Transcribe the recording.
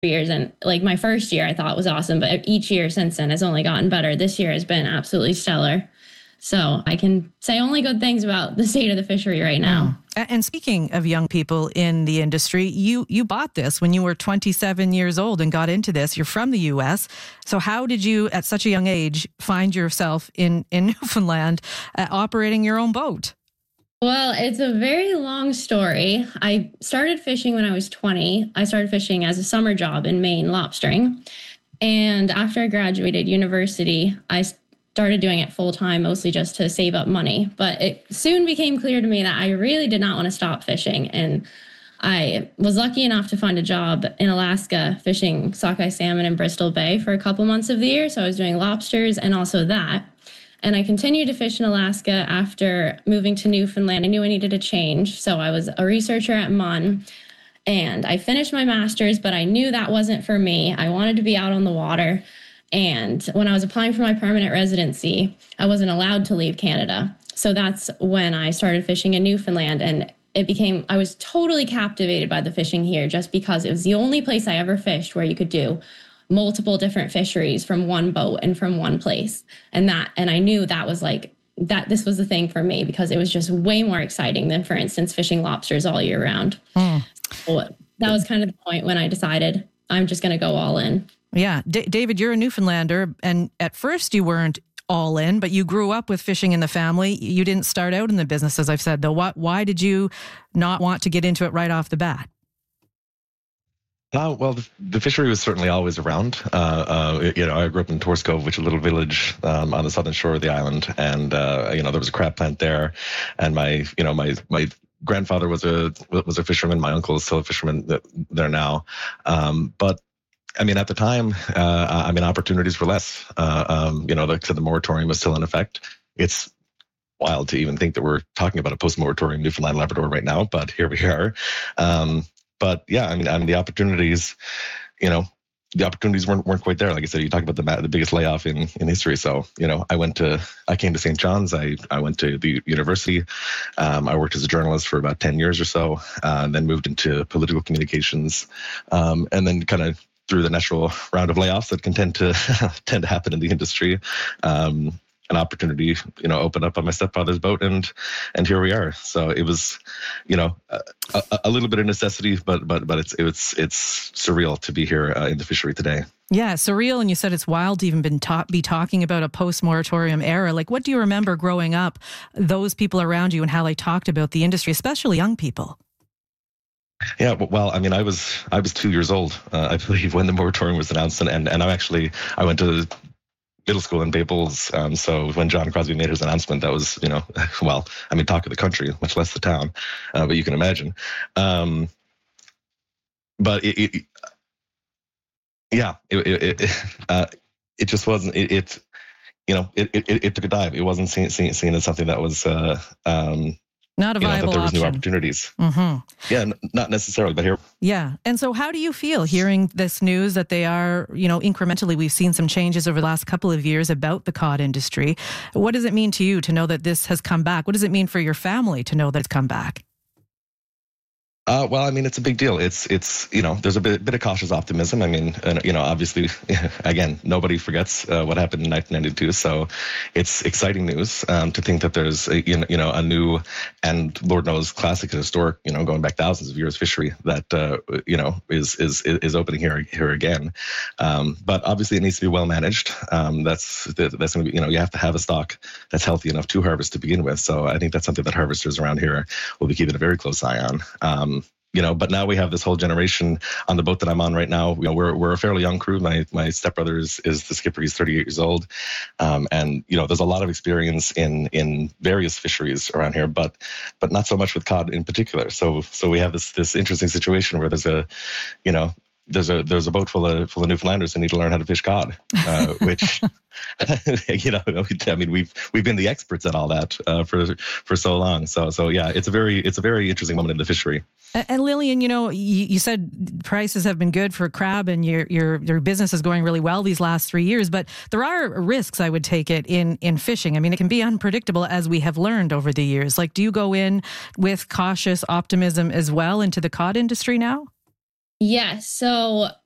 years. And like my first year I thought was awesome, but each year since then has only gotten better. This year has been absolutely stellar. So I can say only good things about the state of the fishery right now. And speaking of young people in the industry, you bought this when you were 27 years old and got into this. You're from the U.S. So how did you, at such a young age, find yourself in Newfoundland operating your own boat? Well, it's a very long story. I started fishing when I was 20. I started fishing as a summer job in Maine, lobstering. And after I graduated university, I started doing it full time, mostly just to save up money. But it soon became clear to me that I really did not want to stop fishing. And I was lucky enough to find a job in Alaska fishing sockeye salmon in Bristol Bay for a couple months of the year. So I was doing lobsters and also that. And I continued to fish in Alaska after moving to Newfoundland. I knew I needed a change. So I was a researcher at MUN and I finished my master's, but I knew that wasn't for me. I wanted to be out on the water. And when I was applying for my permanent residency, I wasn't allowed to leave Canada. So that's when I started fishing in Newfoundland. And I was totally captivated by the fishing here just because it was the only place I ever fished where you could do multiple different fisheries from one boat and from one place. And I knew that was like, that this was the thing for me because it was just way more exciting than, for instance, fishing lobsters all year round. So that was kind of the point when I decided I'm just going to go all in. Yeah. David, you're a Newfoundlander, and at first you weren't all in, but you grew up with fishing in the family. You didn't start out in the business, as I've said, though. Why did you not want to get into it right off the bat? Well, the fishery was certainly always around. I grew up in Torres Cove, which is a little village on the southern shore of the island, and there was a crab plant there, and my grandfather was a fisherman. My uncle is still a fisherman there now, but I mean, at the time, opportunities were less. Like I said, the moratorium was still in effect. It's wild to even think that we're talking about a post-moratorium Newfoundland Labrador right now, but here we are. But yeah, I mean, the opportunities, weren't quite there. Like I said, you talk about the biggest layoff in history. So, I came to St. John's. I went to the university. I worked as a journalist for about 10 years or so, then moved into political communications, and then kind of through the natural round of layoffs that can tend to happen in the industry. An opportunity, opened up on my stepfather's boat, and here we are. So it was, a little bit of necessity, but it's surreal to be here in the fishery today. Yeah, surreal. And you said it's wild to even be talking about a post-moratorium era. Like, what do you remember growing up, those people around you and how they talked about the industry, especially young people? Yeah, well, I mean, I was 2 years old, I believe, when the moratorium was announced, and I went to middle school in Bay Bulls. So when John Crosbie made his announcement, that was, talk of the country, much less the town, but you can imagine. But it just wasn't. It took a dive. It wasn't seen as something that was. Not a viable that there was option. New opportunities. Mm-hmm. Yeah, not necessarily, but here. Yeah. And so how do you feel hearing this news that they are, incrementally, we've seen some changes over the last couple of years about the cod industry. What does it mean to you to know that this has come back? What does it mean for your family to know that it's come back? Well, I mean, it's a big deal. It's there's a bit of cautious optimism. I mean, obviously, again, nobody forgets what happened in 1992. So it's exciting news to think that there's a new and Lord knows classic and historic, going back thousands of years fishery that is opening here again. But obviously, it needs to be well managed. That's going to be you have to have a stock that's healthy enough to harvest to begin with. So I think that's something that harvesters around here will be keeping a very close eye on. But now we have this whole generation on the boat that I'm on right now. We're a fairly young crew. My stepbrother is the skipper. He's 38 years old. And there's a lot of experience in various fisheries around here, but not so much with cod in particular. So we have this interesting situation where there's a boat full of Newfoundlanders who need to learn how to fish cod, which, I mean, we've been the experts at all that for so long. So yeah, it's a very interesting moment in the fishery. And Lillian, you said prices have been good for crab, and your business is going really well these last 3 years. But there are risks, I would take it, in fishing. I mean, it can be unpredictable, as we have learned over the years. Like, do you go in with cautious optimism as well into the cod industry now? Yes. So